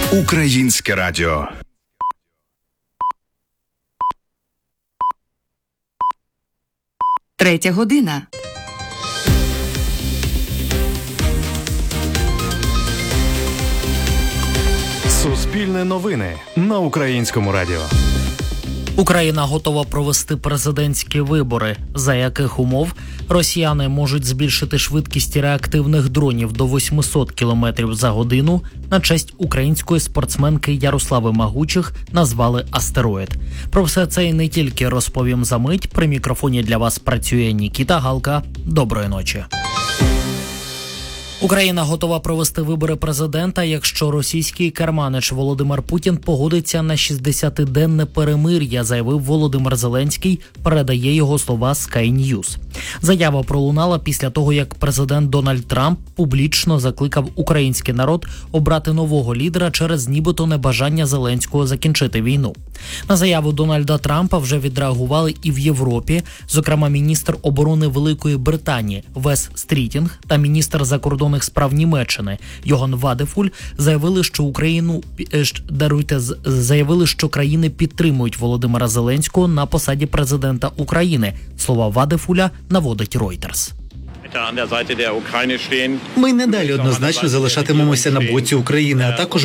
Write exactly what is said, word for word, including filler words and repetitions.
Українське радіо. Третя година. Суспільне новини на Українському радіо. Україна готова провести президентські вибори, за яких умов росіяни можуть збільшити швидкість реактивних дронів до вісімсот кілометрів за годину на честь української спортсменки Ярослави Магучих назвали «Астероїд». Про все це і не тільки розповім за мить. При мікрофоні для вас працює Нікіта Галка. Доброї ночі. Україна готова провести вибори президента, якщо російський керманич Володимир Путін погодиться на шістдесятиденне перемир'я, заявив Володимир Зеленський, передає його слова Sky News. Заява пролунала після того, як президент Дональд Трамп публічно закликав український народ обрати нового лідера через нібито небажання Зеленського закінчити війну. На заяву Дональда Трампа вже відреагували і в Європі, зокрема міністр оборони Великої Британії Вес Стрітінг та міністр закордонних справ Німеччини Йоган Вадефуль заявили, що Україну даруйте заявили, що країни підтримують Володимира Зеленського на посаді президента України. Слова Вадефуля наводить Reuters. Ми надалі однозначно залишатимемося на боці України, а також